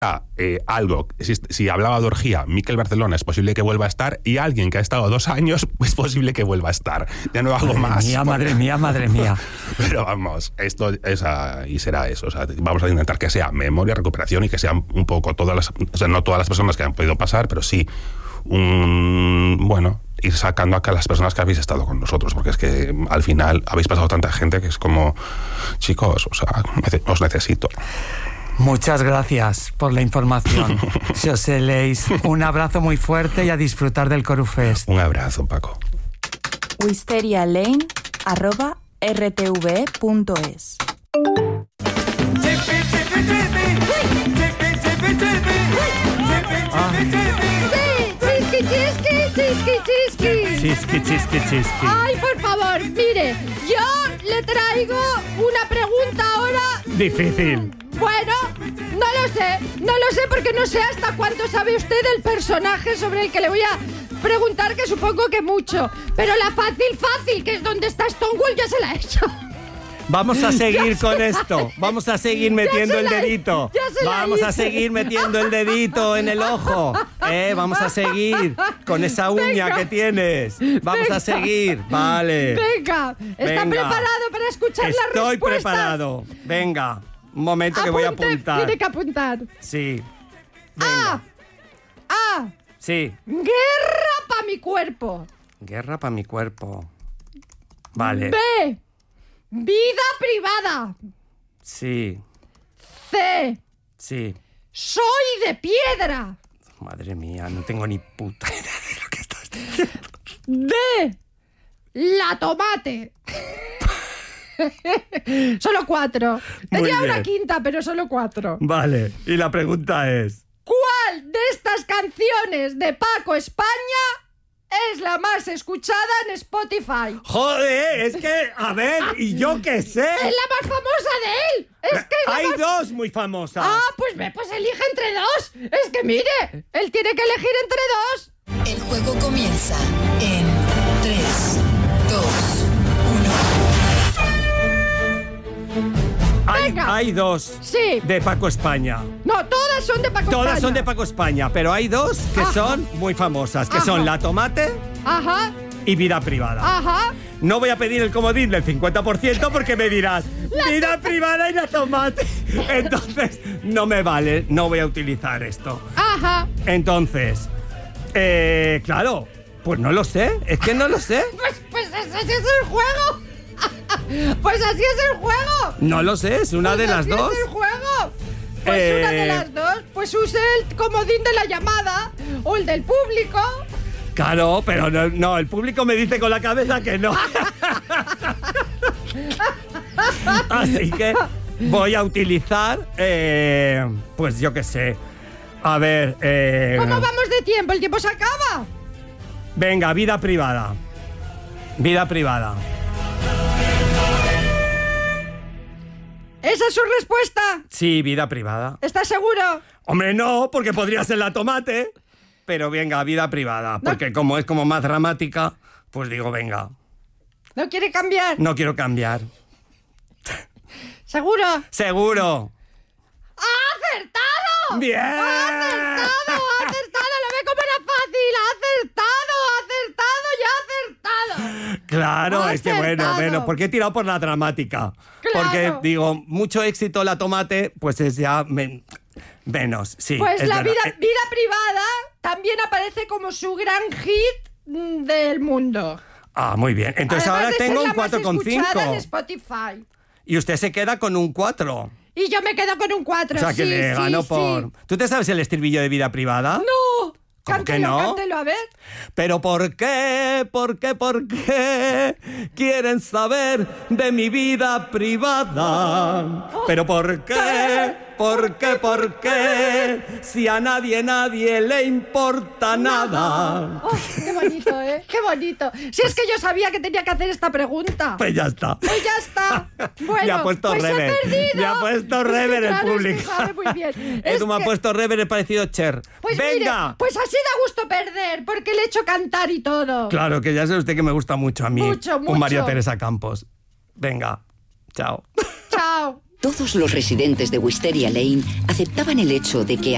algo, si hablaba de orgía, Miquel Barcelona es posible que vuelva a estar, y alguien que ha estado 2 años es posible que vuelva a estar. Ya no hago más. Madre mía. Pero vamos, esto es y será eso. O sea, vamos a intentar que sea memoria, recuperación, y que sean un poco no todas las personas que han podido pasar, pero sí ir sacando acá a las personas que habéis estado con nosotros, porque es que al final habéis pasado tanta gente que es como, chicos, o sea, os necesito. Muchas gracias por la información. José Leis, un abrazo muy fuerte y a disfrutar del Corufest. Un abrazo, Paco. wisterialane@rtve.es. Chisqui. Ay, por favor, mire, yo le traigo una pregunta ahora. Difícil. Bueno, no lo sé porque no sé hasta cuánto sabe usted del personaje sobre el que le voy a preguntar, que supongo que mucho. Pero la fácil, que es donde está Stonewall, ya se la he hecho. Vamos a seguir con esto. Vamos a seguir metiendo el dedito. Vamos a seguir metiendo el dedito en el ojo. Vamos a seguir con esa uña que tienes. Vamos a seguir. Vale. Venga. ¿Está preparado para escuchar las respuestas? Estoy preparado. Venga. Un momento que voy a apuntar. Tiene que apuntar. Sí. Venga. A. Sí. Guerra para mi cuerpo. Guerra para mi cuerpo. Vale. B. Vida privada. Sí. C. Sí. Soy de piedra. Madre mía, no tengo ni puta idea de lo que estás diciendo. D. La tomate. Solo 4. Tenía una quinta, pero solo 4. Vale, y la pregunta es... ¿Cuál de estas canciones de Paco España es la más escuchada en Spotify? Joder, es que, a ver, ¿y yo qué sé? Es la más famosa de él. Hay dos muy famosas. Pues elige entre 2. Es que mire, él tiene que elegir entre 2. El juego comienza en 3, 2, 1. Hay dos de Paco España. No, todas son de Paco España. Todas son de Paco España, pero hay dos que son muy famosas, que son La Tomate y Vida Privada. No voy a pedir el comodín del 50% porque me dirás Vida Privada y La Tomate. Entonces, no me vale, no voy a utilizar esto. Entonces, claro, pues no lo sé, es que no lo sé. Pues así es el juego. Pues así es el juego. No lo sé, es una de las dos. Así es el juego. Pues una de las dos. Pues use el comodín de la llamada o el del público. Claro, pero no, el público me dice con la cabeza que no. Así que voy a utilizar, pues yo qué sé. A ver, ¿cómo vamos de tiempo? ¿El tiempo se acaba? Venga, Vida Privada. Vida Privada. ¿Esa es su respuesta? Sí, Vida Privada. ¿Estás seguro? Hombre, no, porque podría ser La Tomate. Pero venga, Vida Privada. Porque como es como más dramática, pues digo, venga. ¿No quiere cambiar? No quiero cambiar. ¿Seguro? ¡Seguro! ¡Ha acertado! ¡Bien! ¡Ha acertado! ¡Lo ve como era fácil! ¡Ha acertado! Claro, es que bueno, porque he tirado por la dramática. Claro. Porque digo, mucho éxito La Tomate, pues es ya menos, sí. Pues la vida privada también aparece como su gran hit del mundo. Ah, muy bien. Entonces además ahora tengo un 4,5. En Spotify. Y usted se queda con un 4. Y yo me quedo con un 4. O sea, que le gano por... Sí. ¿Tú te sabes el estribillo de Vida Privada? ¡No! ¿Cómo que no? Cántelo, a ver. Pero ¿por qué quieren saber de mi vida privada? Pero ¿por qué? Si a nadie le importa nada. Oh, qué bonito, ¿eh? Qué bonito. Si es que yo sabía que tenía que hacer esta pregunta. Pues ya está. Bueno, me ha puesto pues rever. he perdido. Me ha puesto rever el público. Es que sabe muy bien. Tú me has puesto rever, he parecido Cher. Pues venga. Mire, pues así da gusto perder, porque le he hecho cantar y todo. Claro, que ya sabe usted que me gusta mucho a mí. Mucho. Un María Teresa Campos. Venga, chao. Chao. Todos los residentes de Wisteria Lane aceptaban el hecho de que